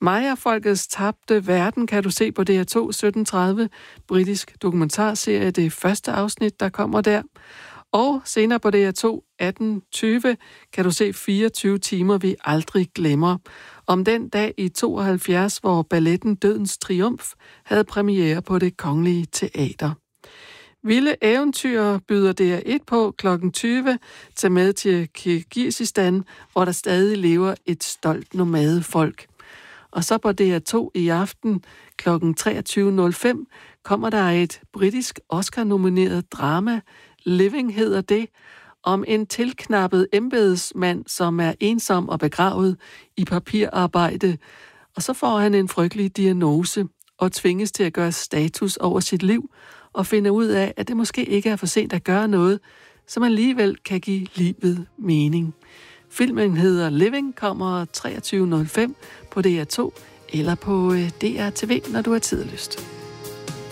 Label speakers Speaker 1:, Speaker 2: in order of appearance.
Speaker 1: Maya-folkets tabte verden kan du se på DR2 17:30. Britisk dokumentarserie, det første afsnit, der kommer der. Og senere på DR2 18:20 kan du se 24 timer, vi aldrig glemmer. Om den dag i 72, hvor balletten Dødens Triumf havde premiere på Det Kongelige Teater. Vilde eventyr byder DR1 på kl. 20. Tag med til Kirgisistan, hvor der stadig lever et stolt nomadefolk. Og så på DR2 i aften kl. 23:05 kommer der et britisk Oscar-nomineret drama, Living hedder det, om en tilknappet embedsmand, som er ensom og begravet i papirarbejde. Og så får han en frygtelig diagnose og tvinges til at gøre status over sit liv og finde ud af, at det måske ikke er for sent at gøre noget, som alligevel kan give livet mening. Filmen hedder Living, kommer 23:05 på DR2 eller på DRTV, når du har tid og lyst.